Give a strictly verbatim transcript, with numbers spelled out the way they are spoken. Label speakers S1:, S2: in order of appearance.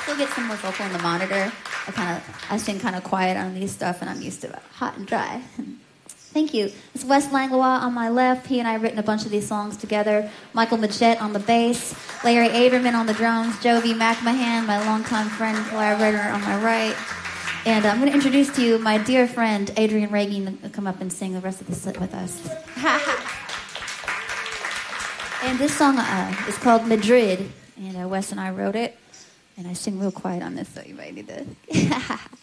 S1: still get some more vocal on the monitor. I kind of, I sing kind of quiet on these stuff, and I'm used to hot and dry. Thank you. It's Wes Langlois on my left. He and I have written a bunch of these songs together. Michael Majette on the bass. Larry Aderman on the drums. Jovi McMahon, my longtime friend and collaborator, on my right. And I'm going to introduce to you my dear friend, Adrian Reagan, to come up and sing the rest of the set with us. And this song uh, is called Madrid. And uh, Wes and I wrote it. And I sing real quiet on this, so you might need to...